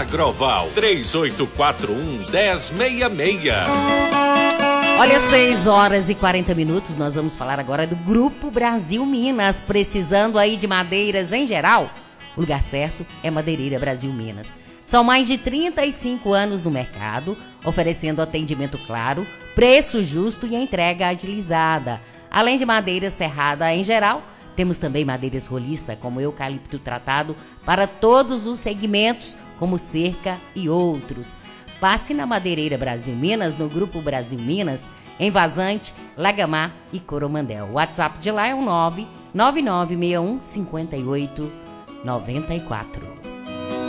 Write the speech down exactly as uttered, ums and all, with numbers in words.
Agroval três oito quatro um, um zero seis seis. Olha, seis horas e quarenta minutos, nós vamos falar agora do Grupo Brasil Minas. Precisando aí de madeiras em geral? O lugar certo é Madeireira Brasil Minas. São mais de trinta e cinco anos no mercado, oferecendo atendimento claro, preço justo e entrega agilizada. Além de madeira serrada em geral, temos também madeiras roliça, como eucalipto tratado, para todos os segmentos, como cerca e outros. Passe na Madeireira Brasil Minas, no Grupo Brasil Minas, em Vazante, Lagamar e Coromandel. O WhatsApp de lá é o nove nove nove seis um cinco oito nove quatro.